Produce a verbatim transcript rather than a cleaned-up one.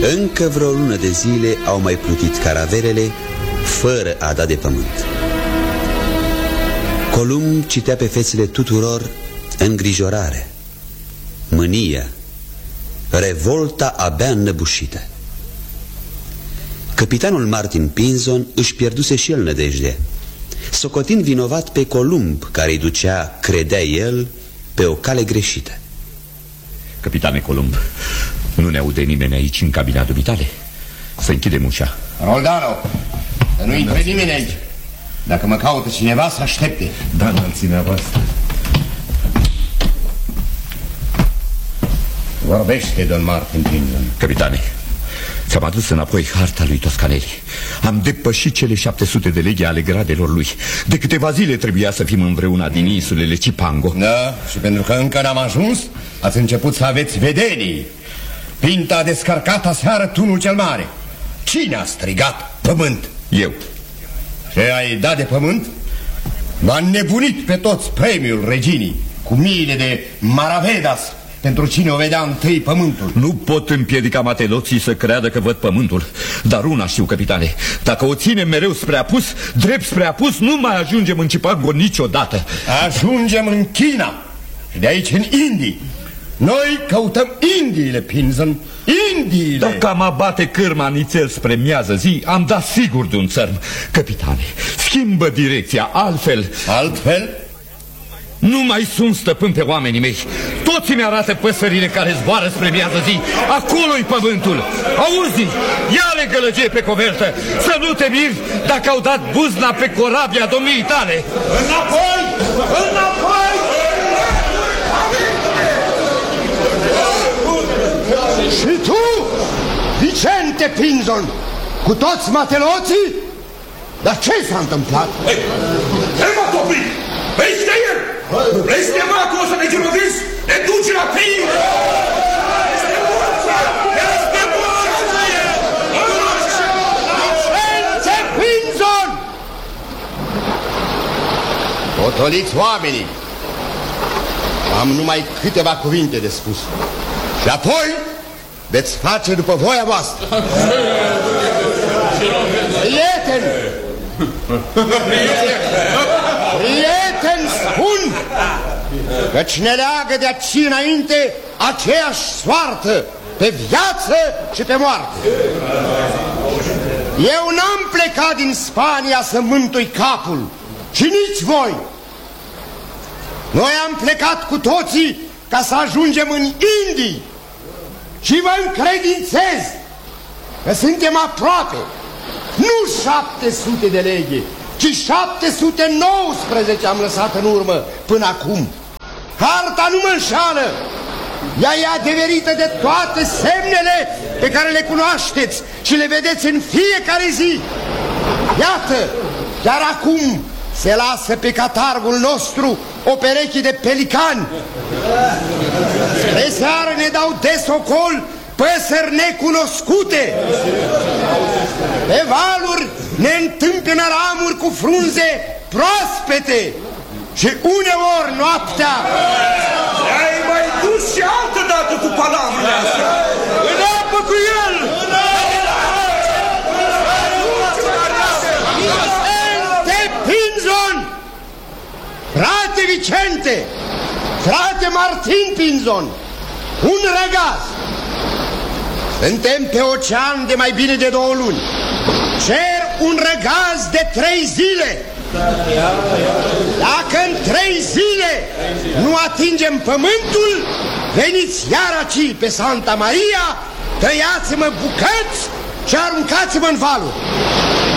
Încă vreo lună de zile au mai plutit caravelele fără a da de pământ. Columb citea pe fețele tuturor îngrijorare, mânia, revolta abia înnăbușită. Capitanul Martin Pinzon își pierduse și el nădejdea, socotind vinovat pe Columb, care îi ducea, credea el, pe o cale greșită. Capitane Columb, nu ne aude nimeni aici în cabina dumitale? Să închidem ușa. Roldano, să nu intre nimeni aici. Dacă mă caută cineva, să aștepte. Da, înălțimea voastră. Vorbește, don Martin Pinzon. Capitane, ți-am adus înapoi harta lui Toscanelli. Am depășit cele șapte sute de leghe ale gradelor lui. De câteva zile trebuia să fim în vreuna din insulele Cipango. Da, și pentru că încă n-am ajuns, ați început să aveți vedenii. Pinta a descărcat aseară tunul cel mare. Cine a strigat pământ? Eu. Ce ai dat de pământ? M-a nebunit pe toți premiul reginii, cu miile de maravedas pentru cine o vedea întâi pământul. Nu pot împiedica mateloții să creadă că văd pământul. Dar una știu, capitane, dacă o ținem mereu spre apus, drept spre apus, nu mai ajungem în Cipango niciodată. Ajungem în China și de aici în Indii. Noi căutăm Indiile, Pinzon, Indiile. Dacă am abate cârma nițel spre miază zi, am dat sigur de un țărm. Capitane, schimbă direcția, altfel... Altfel? Nu mai sunt stăpân pe oamenii mei. Toți mi arată păsările care zboară spre miază zi. Acolo-i pământul. Auzi, ia-le gălăgie pe covertă. Să nu te miri dacă au dat buzna pe corabia domniei tale. Înapoi! Înapoi! Și tu, Vicente Pinzon, cu toți mateloții? Dar ce s-a întâmplat? Ei, el m-a topit! Peste el! Peste macul o să ne geroviți! Ne duce la peine! Este mort! Este mort! Vicente Pinzon! Potoliți oamenii! Am numai câteva cuvinte de spus. Și apoi veți face după voia voastră. Prieteni! Prieteni, spun căci ne leagă de aici înainte aceeași soartă, pe viață și pe moarte. Eu n-am plecat din Spania să mântui capul, și nici voi. Noi am plecat cu toții ca să ajungem în Indii. Și vă încredințez că suntem aproape. Nu șapte sute de leghe, ci șapte sute nouăsprezece am lăsat în urmă până acum. Harta nu mă înșală. Ea e adeverită de toate semnele pe care le cunoașteți și le vedeți în fiecare zi. Iată, chiar acum se lasă pe catargul nostru o pereche de pelicani. Spre seară ne dau desocol păsări necunoscute. Pe valuri ne întâmpină ramuri cu frunze proaspete. Și uneori noaptea Ai mai dus și altă dată cu palamele astea. În apă cu el! Vicente Pinzon! Frate Vicente! Frate Martin Pinzon! Un răgaz! Suntem pe ocean de mai bine de două luni. Cer un răgaz de trei zile. Dacă în trei zile nu atingem pământul, veniți iar aici pe Santa Maria, tăiați-mă bucăți și aruncați-mă în valuri.